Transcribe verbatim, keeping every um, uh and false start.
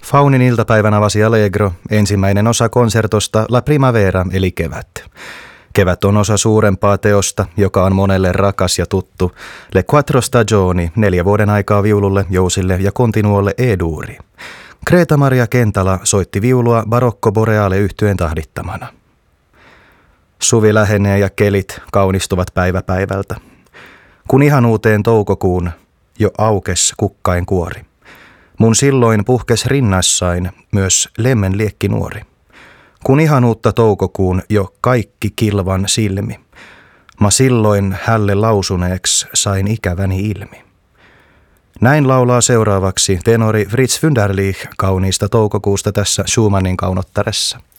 Faunin iltapäivän avasi Allegro, ensimmäinen osa konsertosta La Primavera eli kevät. Kevät on osa suurempaa teosta, joka on monelle rakas ja tuttu. Le Quattro Stagioni, neljä vuoden aikaa viululle, jousille ja continuolle E-duuri. Greta Maria Kentala soitti viulua Barocco Boreale yhtyeen tahdittamana. Suvi lähenee ja kelit kaunistuvat päivä päivältä. Kun ihanuuteen toukokuun jo aukes kukkain kuori. Mun silloin puhkes rinnassain myös lemmen liekki nuori. Kun ihanuutta toukokuun jo kaikki kilvan silmi. Mä silloin hälle lausuneeks sain ikäväni ilmi. Näin laulaa seuraavaksi tenori Fritz Wunderlich kauniista toukokuusta tässä Schumannin kaunottaressa.